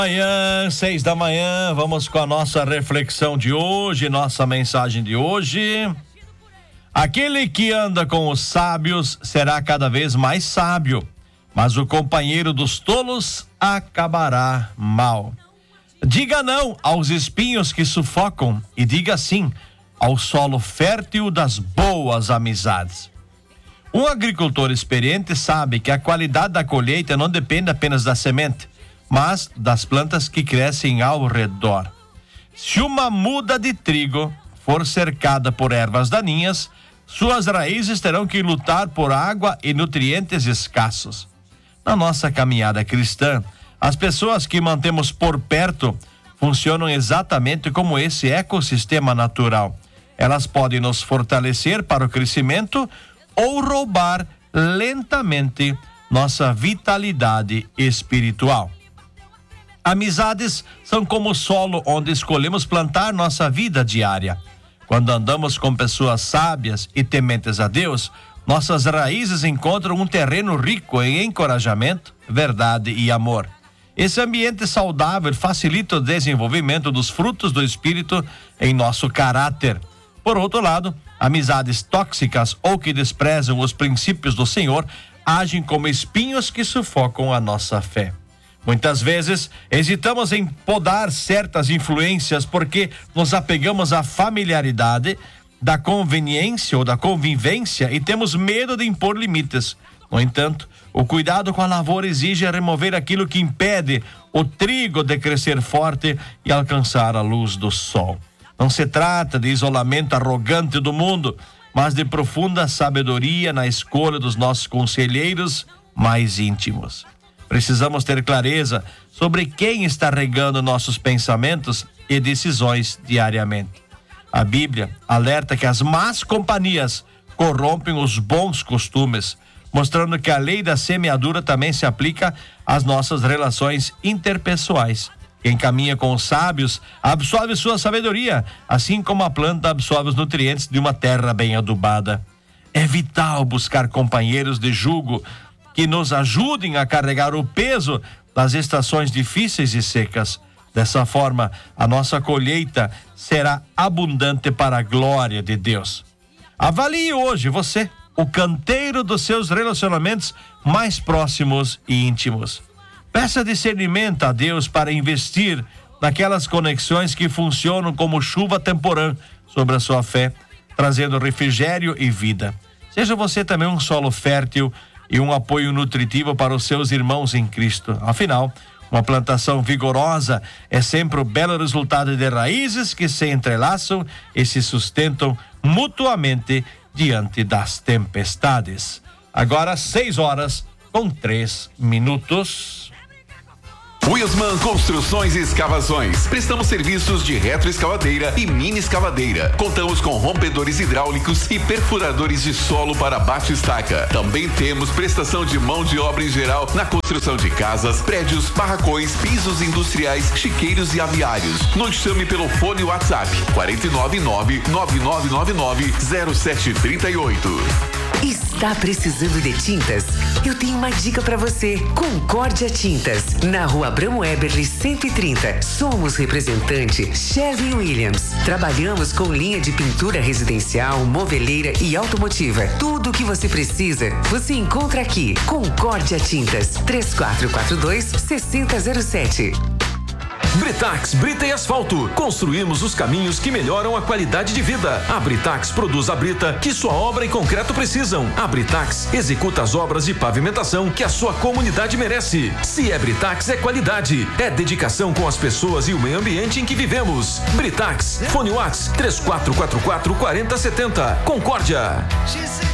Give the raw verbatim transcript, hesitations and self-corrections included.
Manhã, seis da manhã, vamos com a nossa reflexão de hoje, nossa mensagem de hoje. Aquele que anda com os sábios será cada vez mais sábio, mas o companheiro dos tolos acabará mal. Diga não aos espinhos que sufocam e diga sim ao solo fértil das boas amizades. Um agricultor experiente sabe que a qualidade da colheita não depende apenas da semente, mas das plantas que crescem ao redor. Se uma muda de trigo for cercada por ervas daninhas, suas raízes terão que lutar por água e nutrientes escassos. Na nossa caminhada cristã, as pessoas que mantemos por perto funcionam exatamente como esse ecossistema natural. Elas podem nos fortalecer para o crescimento ou roubar lentamente nossa vitalidade espiritual. Amizades são como o solo onde escolhemos plantar nossa vida diária. Quando andamos com pessoas sábias e tementes a Deus, nossas raízes encontram um terreno rico em encorajamento, verdade e amor. Esse ambiente saudável facilita o desenvolvimento dos frutos do Espírito em nosso caráter. Por outro lado, amizades tóxicas ou que desprezam os princípios do Senhor agem como espinhos que sufocam a nossa fé. Muitas vezes, hesitamos em podar certas influências porque nos apegamos à familiaridade, da conveniência ou da convivência e temos medo de impor limites. No entanto, o cuidado com a lavoura exige remover aquilo que impede o trigo de crescer forte e alcançar a luz do sol. Não se trata de isolamento arrogante do mundo, mas de profunda sabedoria na escolha dos nossos conselheiros mais íntimos. Precisamos ter clareza sobre quem está regando nossos pensamentos e decisões diariamente. A Bíblia alerta que as más companhias corrompem os bons costumes, mostrando que a lei da semeadura também se aplica às nossas relações interpessoais. Quem caminha com os sábios absorve sua sabedoria, assim como a planta absorve os nutrientes de uma terra bem adubada. É vital buscar companheiros de jugo que nos ajudem a carregar o peso das estações difíceis e secas. Dessa forma, a nossa colheita será abundante para a glória de Deus. Avalie hoje você, o canteiro dos seus relacionamentos mais próximos e íntimos. Peça discernimento a Deus para investir naquelas conexões que funcionam como chuva temporã sobre a sua fé, trazendo refrigério e vida. Seja você também um solo fértil e um apoio nutritivo para os seus irmãos em Cristo. Afinal, uma plantação vigorosa é sempre o belo resultado de raízes que se entrelaçam e se sustentam mutuamente diante das tempestades. Agora, seis horas com três minutos. Wilsman Construções e Escavações. Prestamos serviços de retroescavadeira e mini escavadeira. Contamos com rompedores hidráulicos e perfuradores de solo para bate-estaca. Também temos prestação de mão de obra em geral na construção de casas, prédios, barracões, pisos industriais, chiqueiros e aviários. Nos chame pelo fone WhatsApp quatro nove nove, nove nove nove nove, zero sete três oito. Está precisando de tintas? Eu tenho uma dica para você. Concórdia Tintas, na Rua Abramo Eberle cento e trinta. Somos representante Sherwin-Williams. Trabalhamos com linha de pintura residencial, moveleira e automotiva. Tudo o que você precisa, você encontra aqui. Concórdia Tintas, três quatro quatro dois, seis zero zero sete. Britax, brita e asfalto. Construímos os caminhos que melhoram a qualidade de vida. A Britax produz a brita que sua obra e concreto precisam. A Britax executa as obras de pavimentação que a sua comunidade merece. Se é Britax, é qualidade. É dedicação com as pessoas e o meio ambiente em que vivemos. Britax, fone WhatsApp três quatro quatro quatro, quatro zero sete zero. Concórdia.